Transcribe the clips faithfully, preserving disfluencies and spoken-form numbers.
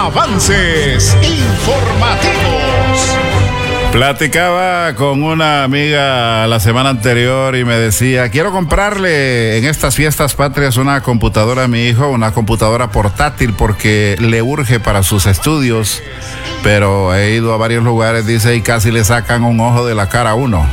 Avances informativos. Platicaba con una amiga la semana anterior y me decía, quiero comprarle en estas fiestas patrias una computadora a mi hijo, una computadora portátil porque le urge para sus estudios, pero he ido a varios lugares, dice, y casi le sacan un ojo de la cara a uno.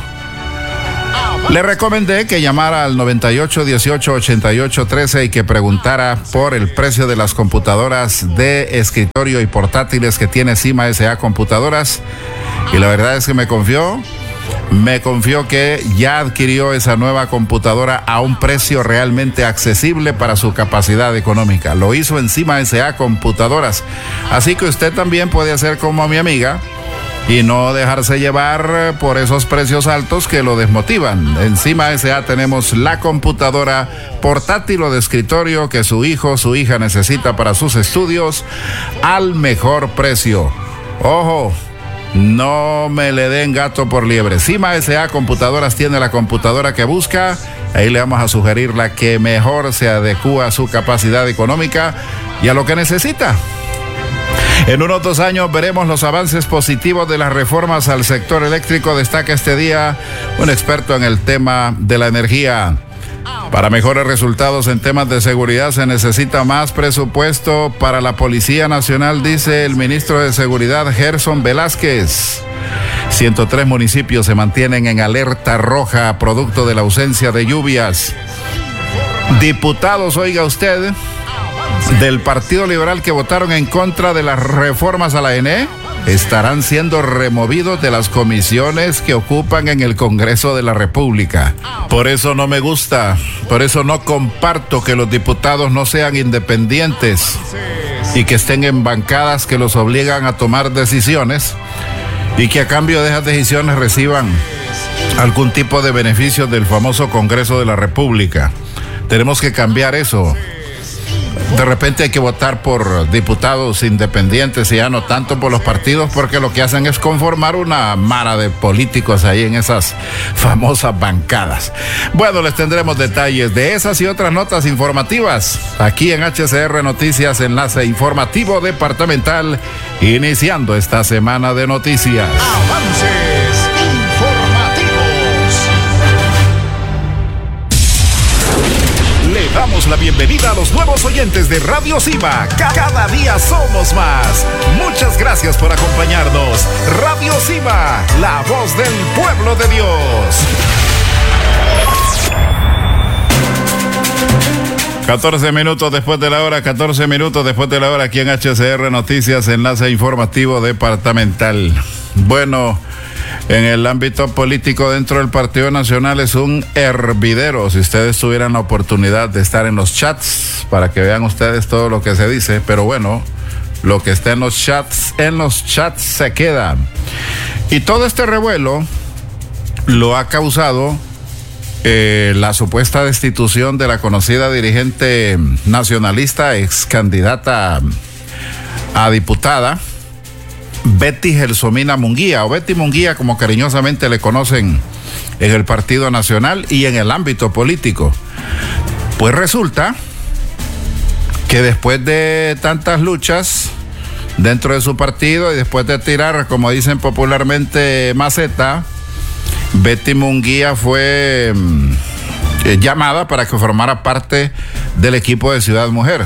Le recomendé que llamara al noventa y ocho, dieciocho, ochenta y ocho, trece y que preguntara por el precio de las computadoras de escritorio y portátiles que tiene Cima S A Computadoras. Y la verdad es que me confió, me confió que ya adquirió esa nueva computadora a un precio realmente accesible para su capacidad económica. Lo hizo en Cima S A Computadoras. Así que usted también puede hacer como mi amiga y no dejarse llevar por esos precios altos que lo desmotivan. En Cima S A tenemos la computadora portátil o de escritorio que su hijo o su hija necesita para sus estudios al mejor precio. Ojo, no me le den gato por liebre. Cima S A Computadoras tiene la computadora que busca. Ahí le vamos a sugerir la que mejor se adecúa a su capacidad económica y a lo que necesita. En unos dos años veremos los avances positivos de las reformas al sector eléctrico, destaca este día un experto en el tema de la energía. Para mejores resultados en temas de seguridad se necesita más presupuesto para la Policía Nacional, dice el ministro de Seguridad Gerson Velázquez. ciento tres municipios se mantienen en alerta roja producto de la ausencia de lluvias. Diputados, oiga usted, del Partido Liberal que votaron en contra de las reformas a la A N E estarán siendo removidos de las comisiones que ocupan en el Congreso de la República. Por eso no me gusta, por eso no comparto que los diputados no sean independientes y que estén en bancadas que los obligan a tomar decisiones y que a cambio de esas decisiones reciban algún tipo de beneficio del famoso Congreso de la República. Tenemos que cambiar eso. De repente hay que votar por diputados independientes y ya no tanto por los partidos, porque lo que hacen es conformar una mara de políticos ahí en esas famosas bancadas. Bueno, les tendremos detalles de esas y otras notas informativas aquí en H C R Noticias, enlace informativo departamental, iniciando esta semana de noticias. Avances informativos. Le damos la bienvenida a los nuevos oyentes de Radio Cima. Cada día somos más. Muchas gracias por acompañarnos. Radio Cima, la voz del pueblo de Dios. catorce minutos después de la hora, catorce minutos después de la hora aquí en H C R Noticias, enlace informativo departamental. Bueno, en el ámbito político dentro del Partido Nacional es un hervidero. Si ustedes tuvieran la oportunidad de estar en los chats para que vean ustedes todo lo que se dice, pero bueno, lo que está en los chats, en los chats se queda. Y todo este revuelo lo ha causado eh, la supuesta destitución de la conocida dirigente nacionalista, ex candidata a diputada, Betty Gelsomina Munguía, o Betty Munguía como cariñosamente le conocen en el Partido Nacional y en el ámbito político. Pues resulta que después de tantas luchas dentro de su partido y después de tirar, como dicen popularmente, maceta, Betty Munguía fue eh, llamada para que formara parte del equipo de Ciudad Mujer.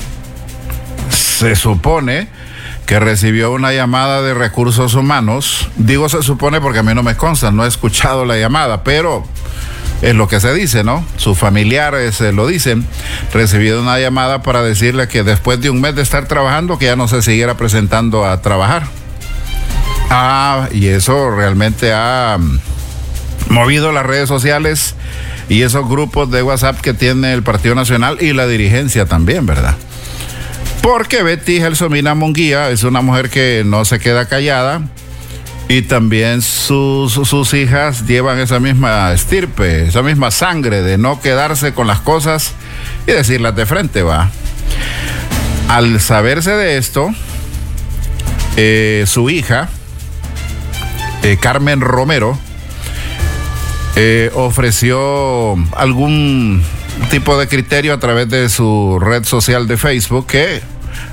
Se supone que recibió una llamada de recursos humanos. Digo se supone porque a mí no me consta, no he escuchado la llamada, pero es lo que se dice, ¿no? Sus familiares eh, lo dicen. Recibió una llamada para decirle que después de un mes de estar trabajando, que ya no se siguiera presentando a trabajar. Ah, y eso realmente ha movido las redes sociales y esos grupos de WhatsApp que tiene el Partido Nacional y la dirigencia también, ¿verdad? Porque Betty Gelsomina Munguía es una mujer que no se queda callada y también sus, sus hijas llevan esa misma estirpe, esa misma sangre de no quedarse con las cosas y decirlas de frente, va. Al saberse de esto, eh, su hija, eh, Carmen Romero, eh, ofreció algún tipo de criterio a través de su red social de Facebook que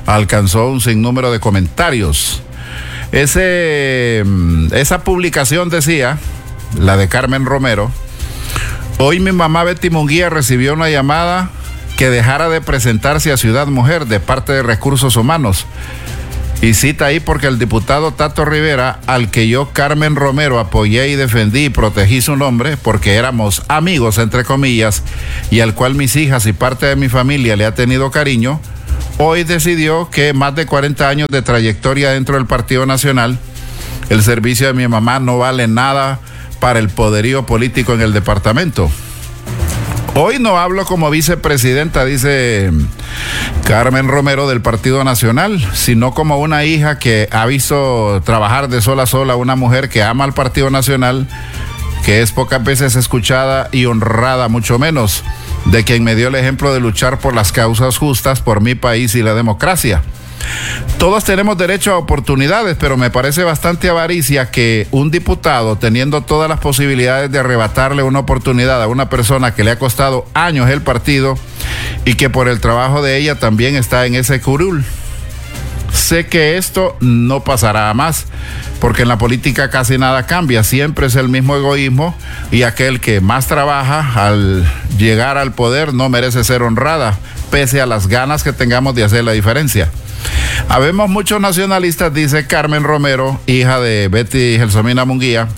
alcanzó un sinnúmero de comentarios. Ese, esa publicación decía, la de Carmen Romero: hoy mi mamá Betty Munguía recibió una llamada que dejara de presentarse a Ciudad Mujer de parte de Recursos Humanos. Y cita ahí porque el diputado Tato Rivera, al que yo, Carmen Romero, apoyé y defendí y protegí su nombre porque éramos amigos, entre comillas, y al cual mis hijas y parte de mi familia le ha tenido cariño, hoy decidió que más de cuarenta años de trayectoria dentro del Partido Nacional, el servicio de mi mamá no vale nada para el poderío político en el departamento. Hoy no hablo como vicepresidenta, dice Carmen Romero, del Partido Nacional, sino como una hija que ha visto trabajar de sola a sola, una mujer que ama al Partido Nacional, que es pocas veces escuchada y honrada, mucho menos, de quien me dio el ejemplo de luchar por las causas justas, por mi país y la democracia. Todos tenemos derecho a oportunidades, pero me parece bastante avaricia que un diputado, teniendo todas las posibilidades de arrebatarle una oportunidad a una persona que le ha costado años el partido y que por el trabajo de ella también está en ese curul. Sé que esto no pasará a más, porque en la política casi nada cambia, siempre es el mismo egoísmo y aquel que más trabaja al llegar al poder no merece ser honrada, pese a las ganas que tengamos de hacer la diferencia. Habemos muchos nacionalistas, dice Carmen Romero, hija de Betty Gelsomina Munguía.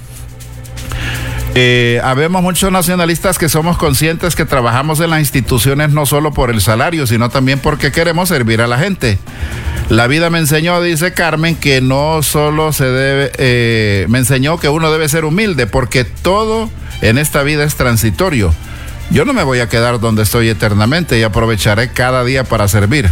Eh, habemos muchos nacionalistas que somos conscientes que trabajamos en las instituciones no solo por el salario, sino también porque queremos servir a la gente. La vida me enseñó, dice Carmen, que no solo se debe, eh, me enseñó que uno debe ser humilde, porque todo en esta vida es transitorio. Yo no me voy a quedar donde estoy eternamente y aprovecharé cada día para servir.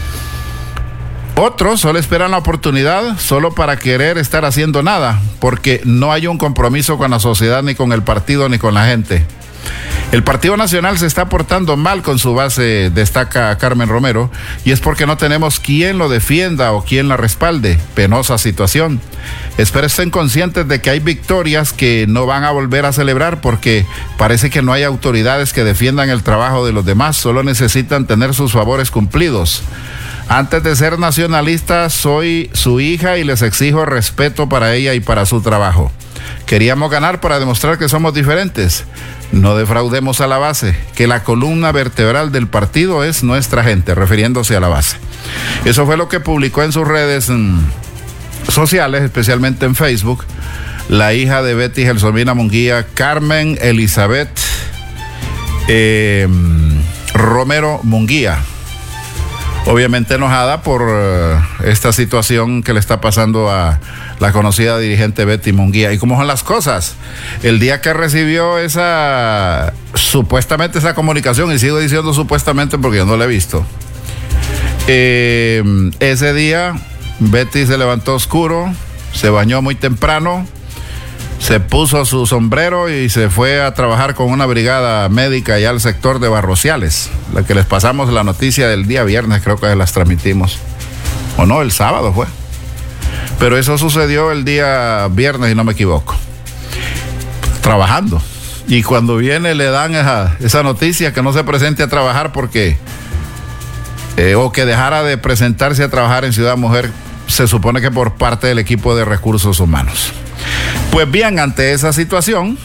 Otros solo esperan la oportunidad solo para querer estar haciendo nada, porque no hay un compromiso con la sociedad, ni con el partido, ni con la gente. El Partido Nacional se está portando mal con su base, destaca Carmen Romero, y es porque no tenemos quien lo defienda o quien la respalde. Penosa situación. Espero estén conscientes de que hay victorias que no van a volver a celebrar porque parece que no hay autoridades que defiendan el trabajo de los demás, solo necesitan tener sus favores cumplidos. Antes de ser nacionalista, soy su hija y les exijo respeto para ella y para su trabajo. Queríamos ganar para demostrar que somos diferentes. No defraudemos a la base, que la columna vertebral del partido es nuestra gente, refiriéndose a la base. Eso fue lo que publicó en sus redes mmm, sociales, especialmente en Facebook, la hija de Betty Gelsomina Munguía, Carmen Elizabeth eh, Romero Munguía. Obviamente enojada por uh, esta situación que le está pasando a la conocida dirigente Betty Munguía. ¿Y cómo son las cosas? El día que recibió esa, supuestamente esa comunicación, y sigo diciendo supuestamente porque yo no la he visto, eh, ese día Betty se levantó oscuro, se bañó muy temprano, se puso su sombrero y se fue a trabajar con una brigada médica allá al sector de Barrociales, la que les pasamos la noticia del día viernes, creo que las transmitimos. O no, el sábado fue. Pero eso sucedió el día viernes, y no me equivoco. Trabajando. Y cuando viene le dan esa, esa noticia que no se presente a trabajar porque... Eh, o que dejara de presentarse a trabajar en Ciudad Mujer, se supone que por parte del equipo de Recursos Humanos. Pues bien, ante esa situación,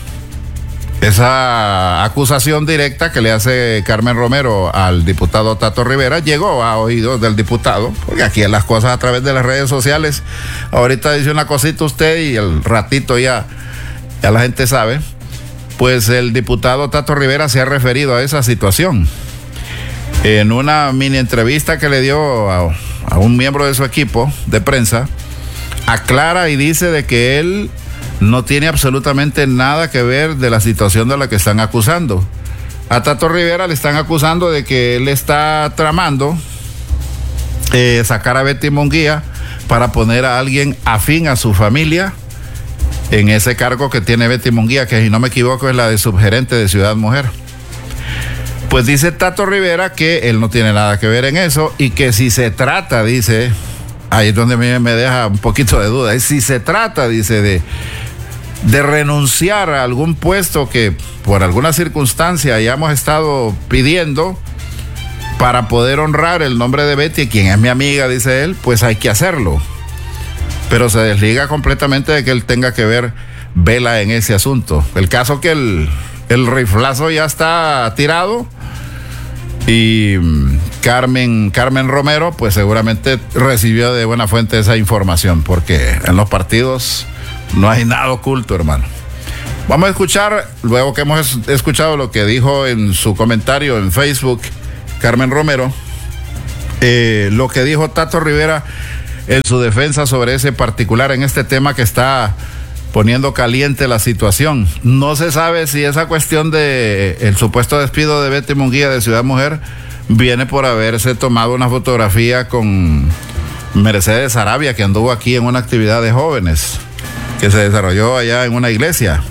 esa acusación directa que le hace Carmen Romero al diputado Tato Rivera llegó a oídos del diputado, porque aquí en las cosas a través de las redes sociales, ahorita dice una cosita usted y el ratito ya, ya la gente sabe. Pues el diputado Tato Rivera se ha referido a esa situación. En una mini entrevista que le dio a, a un miembro de su equipo de prensa, aclara y dice de que él no tiene absolutamente nada que ver de la situación de la que están acusando. A Tato Rivera le están acusando de que él está tramando eh, sacar a Betty Munguía para poner a alguien afín a su familia en ese cargo que tiene Betty Munguía, que si no me equivoco es la de subgerente de Ciudad Mujer. Pues dice Tato Rivera que él no tiene nada que ver en eso y que si se trata, dice, ahí es donde a mí me deja un poquito de duda, si se trata, dice, de, de renunciar a algún puesto que por alguna circunstancia hayamos estado pidiendo para poder honrar el nombre de Betty, quien es mi amiga, dice él, pues hay que hacerlo. Pero se desliga completamente de que él tenga que ver vela en ese asunto. El caso que el, el riflazo ya está tirado y Carmen, Carmen Romero pues seguramente recibió de buena fuente esa información, porque en los partidos no hay nada oculto, hermano. Vamos a escuchar, luego que hemos escuchado lo que dijo en su comentario en Facebook Carmen Romero, eh, lo que dijo Tato Rivera en su defensa sobre ese particular, en este tema que está poniendo caliente la situación. No se sabe si esa cuestión de el supuesto despido de Betty Munguía de Ciudad Mujer viene por haberse tomado una fotografía con Mercedes Arabia, que anduvo aquí en una actividad de jóvenes que se desarrolló allá en una iglesia.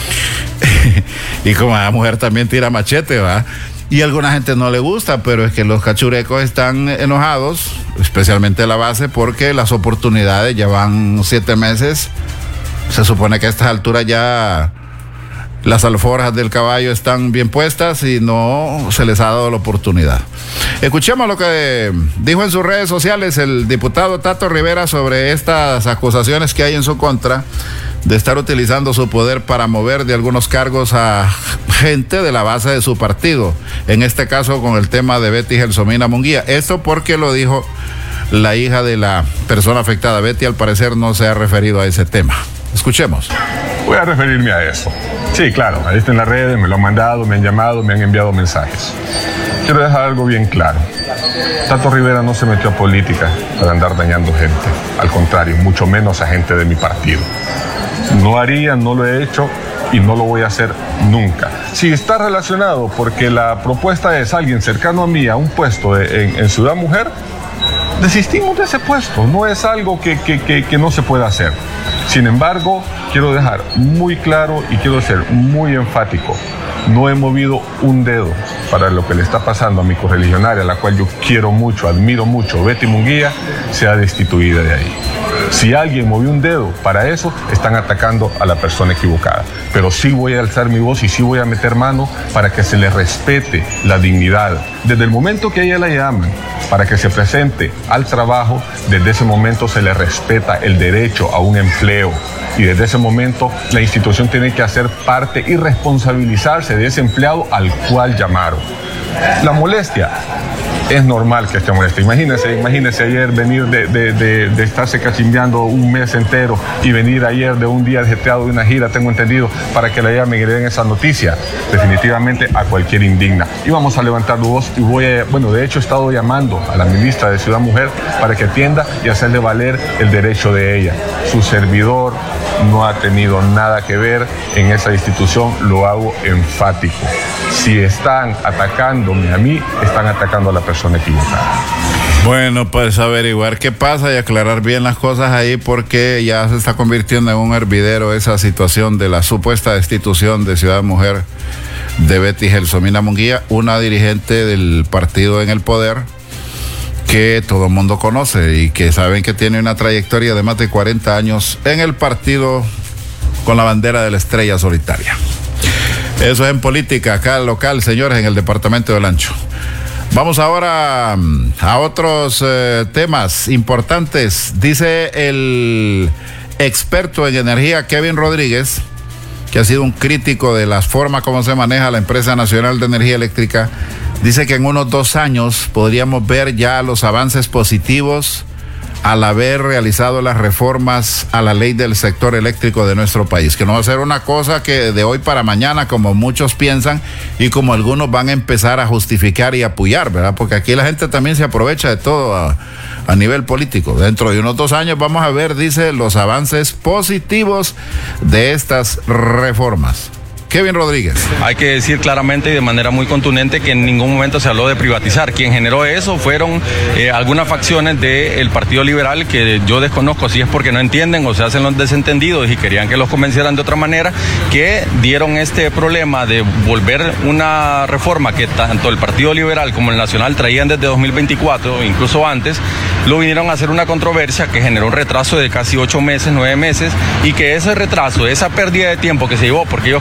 Y como la mujer también tira machete, ¿va? Y a alguna gente no le gusta, pero es que los cachurecos están enojados, especialmente la base, porque las oportunidades ya van siete meses. Se supone que a estas alturas ya las alforjas del caballo están bien puestas y no se les ha dado la oportunidad. Escuchemos lo que dijo en sus redes sociales el diputado Tato Rivera sobre estas acusaciones que hay en su contra de estar utilizando su poder para mover de algunos cargos a gente de la base de su partido. En este caso con el tema de Betty Gelsomina Munguía. Esto porque lo dijo la hija de la persona afectada. Betty al parecer no se ha referido a ese tema. Escuchemos. Voy a referirme a eso. Sí, claro, ahí está en las redes, me lo han mandado, me han llamado, me han enviado mensajes. Quiero dejar algo bien claro. Tato Rivera no se metió a política para andar dañando gente. Al contrario, mucho menos a gente de mi partido. No haría, no lo he hecho y no lo voy a hacer nunca. Si está relacionado porque la propuesta es alguien cercano a mí a un puesto de, en, en Ciudad Mujer, desistimos de ese puesto. No es algo que, que, que, que no se pueda hacer. Sin embargo, quiero dejar muy claro y quiero ser muy enfático. No he movido un dedo para lo que le está pasando a mi correligionaria, a la cual yo quiero mucho, admiro mucho, Betty Munguía, sea destituida de ahí. Si alguien movió un dedo para eso, están atacando a la persona equivocada. Pero sí voy a alzar mi voz y sí voy a meter mano para que se le respete la dignidad. Desde el momento que a ella la llaman para que se presente al trabajo, desde ese momento se le respeta el derecho a un empleo. Y desde ese momento la institución tiene que hacer parte y responsabilizarse de ese empleado al cual llamaron. La molestia. Es normal que esté molesta. Imagínese, imagínese ayer venir de, de, de, de estarse cachimbeando un mes entero y venir ayer de un día ajetreado de una gira, tengo entendido, para que la llamen y le den esa noticia. Definitivamente a cualquier indigna. Y vamos a levantar voz y voy a, bueno, de hecho he estado llamando a la ministra de Ciudad Mujer para que atienda y hacerle valer el derecho de ella. Su servidor no ha tenido nada que ver en esa institución, lo hago enfático. Si están atacándome a mí, están atacando a la persona equivocada. Bueno, pues averiguar qué pasa y aclarar bien las cosas ahí, porque ya se está convirtiendo en un hervidero esa situación de la supuesta destitución de Ciudad Mujer de Betty Gelsomina Munguía, una dirigente del partido en el poder que todo el mundo conoce y que saben que tiene una trayectoria de más de cuarenta años en el partido con la bandera de la estrella solitaria. Eso es en política, acá local, señores, en el departamento del Ancho. Vamos ahora a otros eh, temas importantes. Dice el experto en energía Kevin Rodríguez, que ha sido un crítico de la forma como se maneja la empresa nacional de energía eléctrica. Dice que en unos dos años podríamos ver ya los avances positivos al haber realizado las reformas a la ley del sector eléctrico de nuestro país, que no va a ser una cosa que de hoy para mañana, como muchos piensan y como algunos van a empezar a justificar y apoyar, ¿verdad? Porque aquí la gente también se aprovecha de todo a, a nivel político. Dentro de unos dos años vamos a ver, dice, los avances positivos de estas reformas. Kevin Rodríguez. Hay que decir claramente y de manera muy contundente que en ningún momento se habló de privatizar. Quien generó eso fueron eh, algunas facciones del Partido Liberal que yo desconozco si es porque no entienden o se hacen los desentendidos y querían que los convencieran de otra manera, que dieron este problema de volver una reforma que tanto el Partido Liberal como el Nacional traían desde dos mil veinticuatro, incluso antes, lo vinieron a hacer una controversia que generó un retraso de casi ocho meses, nueve meses, y que ese retraso, esa pérdida de tiempo que se llevó porque ellos querían andar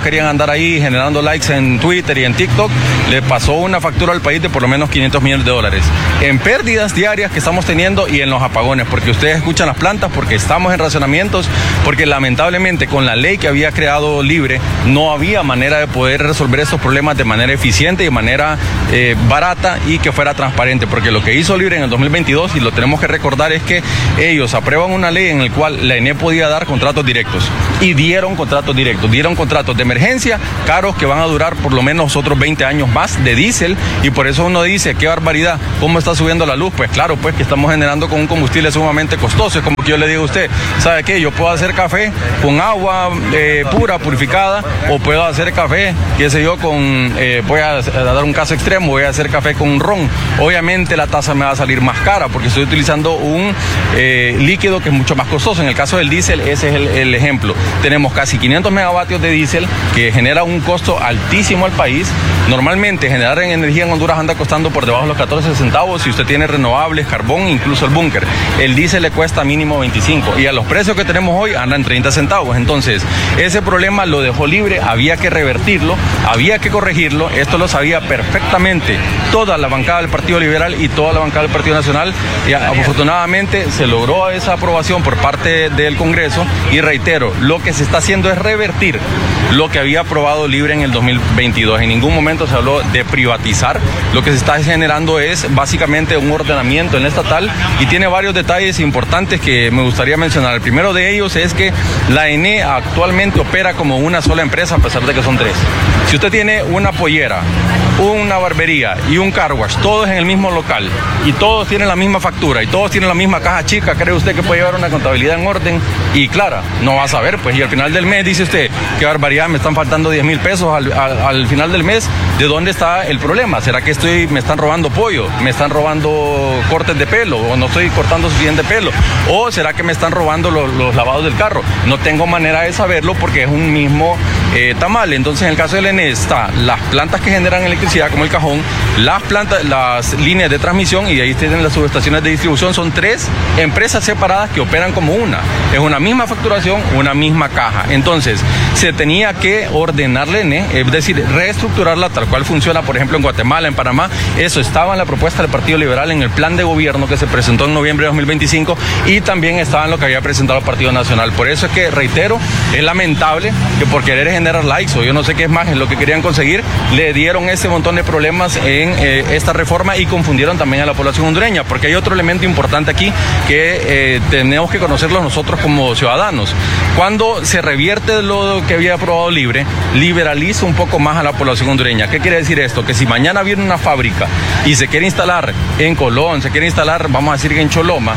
andar ahí generando likes en Twitter y en TikTok, le pasó una factura al país de por lo menos quinientos millones de dólares. En pérdidas diarias que estamos teniendo y en los apagones, porque ustedes escuchan las plantas, porque estamos en racionamientos, porque lamentablemente con la ley que había creado Libre, no había manera de poder resolver estos problemas de manera eficiente y de manera eh, barata y que fuera transparente, porque lo que hizo Libre en el dos mil veintidós, y lo tenemos que recordar, es que ellos aprueban una ley en la cual la E N E podía dar contratos directos, y dieron contratos directos, dieron contratos de emergencia caros que van a durar por lo menos otros veinte años más de diésel, y por eso uno dice, qué barbaridad, ¿cómo está subiendo la luz? Pues claro, pues que estamos generando con un combustible sumamente costoso. Es como que yo le digo a usted, ¿sabe qué? Yo puedo hacer café con agua eh, pura, purificada, o puedo hacer café, qué sé yo, con, eh, voy a, a dar un caso extremo, voy a hacer café con ron. Obviamente la tasa me va a salir más cara porque estoy utilizando un eh, líquido que es mucho más costoso. En el caso del diésel, ese es el, el ejemplo. Tenemos casi quinientos megavatios de diésel que genera un costo altísimo al país. Normalmente generar en energía en Honduras anda costando por debajo de los catorce centavos si usted tiene renovables, carbón, incluso el búnker. El diésel le cuesta mínimo veinticinco y a los precios que tenemos hoy andan treinta centavos. Entonces, ese problema lo dejó Libre, había que revertirlo, había que corregirlo. Esto lo sabía perfectamente toda la bancada del Partido Liberal y toda la bancada del Partido Nacional. Y afortunadamente se logró esa aprobación por parte del Congreso y reitero, lo que se está haciendo es revertir lo que había aprobado Libre en el dos mil veintidós. En ningún momento se habló de privatizar. Lo que se está generando es básicamente un ordenamiento en la estatal y tiene varios detalles importantes que me gustaría mencionar. El primero de ellos es que la E N E actualmente opera como una sola empresa a pesar de que son tres. Si usted tiene una pollera, una barbería y un car wash, todos en el mismo local y todos tienen la misma factura y todos tienen la misma caja chica, ¿cree usted que puede llevar una contabilidad en orden y clara? No va a saber, pues, y al final del mes dice usted, qué barbaridad, me están faltando diez mil pesos al, al, al final del mes. ¿De dónde está el problema? ¿Será que estoy, me están robando pollo? ¿Me están robando cortes de pelo? ¿O no estoy cortando suficiente pelo? ¿O será que me están robando los, los lavados del carro? No tengo manera de saberlo porque es un mismo eh, tamal. Entonces, en el caso del E N E está las plantas que generan electricidad, como el cajón, las plantas, las líneas de transmisión, y ahí tienen las subestaciones de distribución. Son tres empresas separadas que operan como una. Es una misma facturación, una misma caja. Entonces, se tenía que ordenar la E N E, es decir, reestructurarla tal cual funciona, por ejemplo, en Guatemala, en Panamá. Eso estaba en la propuesta del Partido Liberal en el plan de gobierno que se presentó en noviembre de dos mil veinticinco y también estaba en lo que había presentado el Partido Nacional. Por eso es que, reitero, es lamentable que por querer generar likes o yo no sé qué es más, es lo que querían conseguir, le dieron ese montón de problemas en eh, esta reforma y confundieron también a la población hondureña, porque hay otro elemento importante aquí que eh, tenemos que conocerlo nosotros como ciudadanos. Cuando se revierte lo que había aprobado Libre, liberaliza un poco más a la población hondureña. ¿Qué quiere decir esto? Que si mañana viene una fábrica y se quiere instalar en Colón, se quiere instalar, vamos a decir que en Choloma,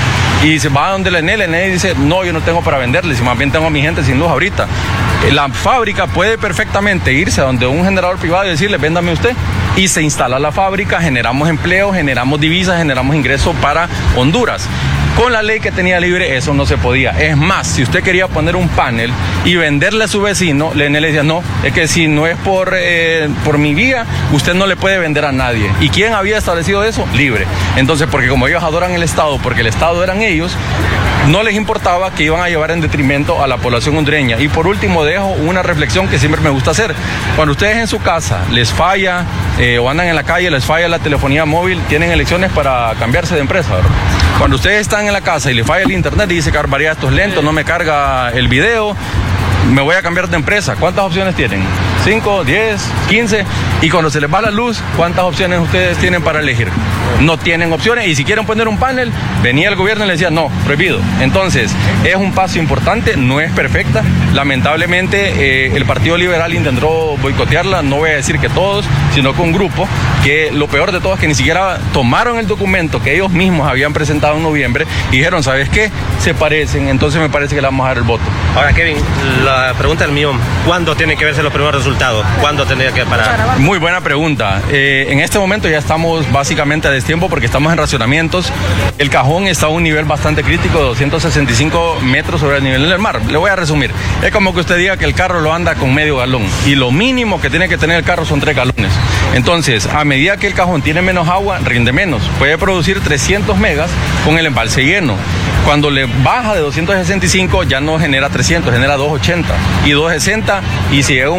y se va a donde la E N E, la E N E dice, no, yo no tengo para venderle, si más bien tengo a mi gente sin luz ahorita. La fábrica puede perfectamente irse a donde un generador privado y decirle, véndame usted. Y se instala la fábrica, generamos empleo, generamos divisas, generamos ingresos para Honduras. Con la ley que tenía Libre eso no se podía. Es más, si usted quería poner un panel y venderle a su vecino, la E N E le decía, no, es que si no es por, eh, por mi vía, usted no le puede vender a nadie. ¿Y quién había establecido eso? Libre. Entonces, porque como ellos adoran el Estado, porque el Estado eran ellos, no les importaba que iban a llevar en detrimento a la población hondureña. Y por último dejo una reflexión que siempre me gusta hacer. Cuando ustedes en su casa les falla eh, o andan en la calle, les falla la telefonía móvil, tienen elecciones para cambiarse de empresa, ¿verdad? Cuando ustedes están en la casa y les falla el internet y dice que barbaridad, esto es lento, no me carga el video, me voy a cambiar de empresa. ¿Cuántas opciones tienen? ¿cinco, diez, quince? Y cuando se les va la luz, ¿cuántas opciones ustedes tienen para elegir? No tienen opciones, y si quieren poner un panel, venía el gobierno y les decía, no, prohibido. Entonces, es un paso importante, no es perfecta. Lamentablemente, eh, el Partido Liberal intentó boicotearla, no voy a decir que todos, sino que un grupo, que lo peor de todo es que ni siquiera tomaron el documento que ellos mismos habían presentado en noviembre y dijeron, ¿sabes qué? Se parecen, entonces me parece que le vamos a dar el voto. Ahora, Kevin, la pregunta del millón, ¿cuándo tienen que verse los primeros resultados? ¿Cuándo tendría que parar? Muy buena pregunta. Eh, en este momento ya estamos básicamente a destiempo porque estamos en racionamientos. El cajón está a un nivel bastante crítico, doscientos sesenta y cinco metros sobre el nivel del mar. Le voy a resumir. Es como que usted diga que el carro lo anda con medio galón y lo mínimo que tiene que tener el carro son tres galones. Entonces, a medida que el cajón tiene menos agua, rinde menos. Puede producir trescientos megas con el embalse lleno. Cuando le baja de doscientos sesenta y cinco ya no genera trescientos, genera doscientos ochenta y doscientos sesenta, y si llega a un punto crítico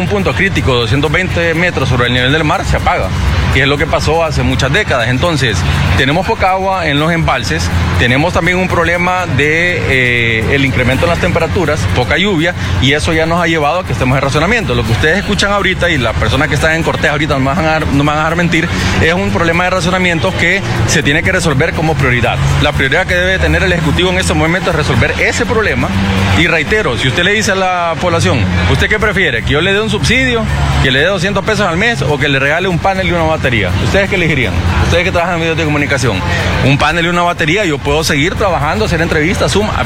crítico de doscientos veinte metros sobre el nivel del mar, se apaga. Y es lo que pasó hace muchas décadas. Entonces, tenemos poca agua en los embalses, tenemos también un problema de eh, el incremento en las temperaturas, poca lluvia, y eso ya nos ha llevado a que estemos en racionamiento. Lo que ustedes escuchan ahorita, y las personas que están en cortejo ahorita no me van a dar, no me van a dejar mentir, es un problema de racionamiento que se tiene que resolver como prioridad. La prioridad que debe tener el Ejecutivo en estos momentos es resolver ese problema. Y reitero, si usted le dice a la población, ¿usted qué prefiere? ¿Que yo le dé un subsidio, que le dé doscientos pesos al mes, o que le regale un panel y una batería? ¿Ustedes qué elegirían? Ustedes que trabajan en medios de comunicación, un panel y una batería, yo puedo seguir trabajando, hacer entrevistas, Zoom.